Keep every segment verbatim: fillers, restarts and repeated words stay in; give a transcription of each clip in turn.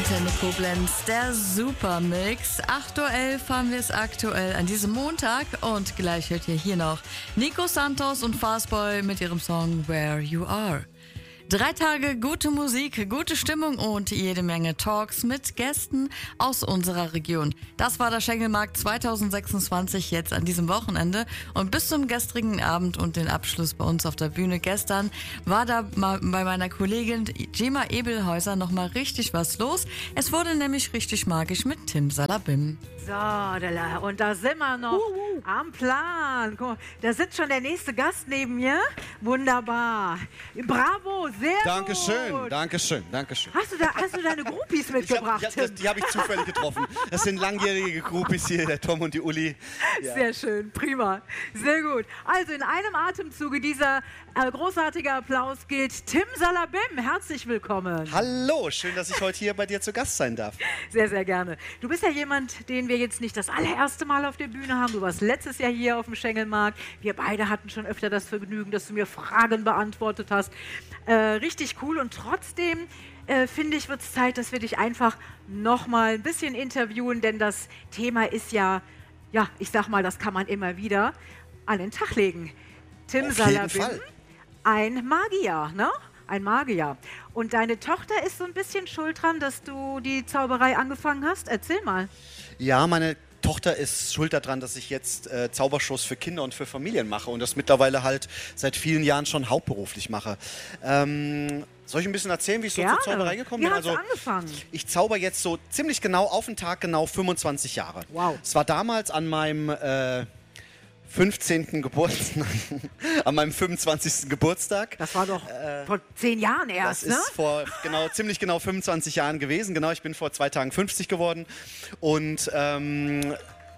Antenne Koblenz, der Supermix. acht Uhr elf haben wir es aktuell an diesem Montag und gleich hört ihr hier noch Nico Santos und Fastboy mit ihrem Song Where You Are. Drei Tage gute Musik, gute Stimmung und jede Menge Talks mit Gästen aus unserer Region. Das war der Schengelmarkt zwanzig sechsundzwanzig jetzt an diesem Wochenende. Und bis zum gestrigen Abend und den Abschluss bei uns auf der Bühne gestern war da bei meiner Kollegin Gemma Ebelhäuser nochmal richtig was los. Es wurde nämlich richtig magisch mit Tim Salabim. So, und da sind wir noch uh, uh. am Plan. Guck, da sitzt schon der nächste Gast neben mir. Wunderbar. Bravo, sehr Dankeschön, gut. Dankeschön, Dankeschön. Hast du, da, hast du deine Groupies mitgebracht? Ich hab, ja, das, die habe ich zufällig getroffen. Das sind langjährige Groupies hier, der Tom und die Uli. Ja. Sehr schön, prima. Sehr gut. Also in einem Atemzuge dieser äh, großartige Applaus gilt Tim Salabim. Herzlich willkommen. Hallo, schön, dass ich heute hier bei dir zu Gast sein darf. Sehr, sehr gerne. Du bist ja jemand, den wir jetzt nicht das allererste Mal auf der Bühne haben. Du warst letztes Jahr hier auf dem Schengelmarkt. Wir beide hatten schon öfter das Vergnügen, dass du mir Fragen beantwortet hast. Äh, richtig cool und trotzdem äh, finde ich, wird es Zeit, dass wir dich einfach noch mal ein bisschen interviewen, denn das Thema ist ja, ja, ich sag mal, das kann man immer wieder an den Tag legen. Tim Auf jeden Salabim, Fall. ein Magier, ne? Ein Magier. Und deine Tochter ist so ein bisschen schuld dran, dass du die Zauberei angefangen hast. Erzähl mal. Ja, meine Tochter ist schuld daran, dass ich jetzt äh, Zaubershows für Kinder und für Familien mache und das mittlerweile halt seit vielen Jahren schon hauptberuflich mache. Ähm, soll ich ein bisschen erzählen, wie ich so Gerne. zur Zauberei gekommen Wie bin? hast du angefangen? Ich zauber jetzt so ziemlich genau auf den Tag genau fünfundzwanzig Jahre. Wow. Es war damals an meinem äh, fünfzehnten Geburtstag, an meinem fünfundzwanzigsten Geburtstag. Das war doch äh, vor zehn Jahren erst, Das ne? ist vor genau, ziemlich genau fünfundzwanzig Jahren gewesen. Genau, ich bin vor zwei Tagen fünfzig geworden. Und ähm,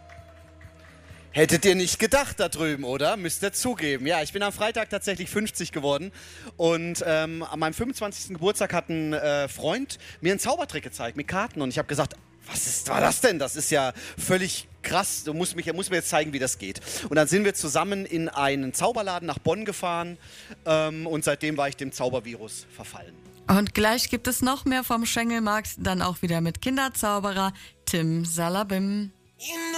hättet ihr nicht gedacht da drüben, oder? Müsst ihr zugeben. Ja, ich bin am Freitag tatsächlich fünfzig geworden. Und ähm, an meinem fünfundzwanzigsten Geburtstag hat ein äh, Freund mir einen Zaubertrick gezeigt mit Karten. Und ich habe gesagt, was ist, war das denn? Das ist ja völlig krass. Du musst, mich, du musst mir jetzt zeigen, wie das geht. Und dann sind wir zusammen in einen Zauberladen nach Bonn gefahren. Ähm, und seitdem war ich dem Zaubervirus verfallen. Und gleich gibt es noch mehr vom Schengelmarkt, dann auch wieder mit Kinderzauberer Tim Salabim.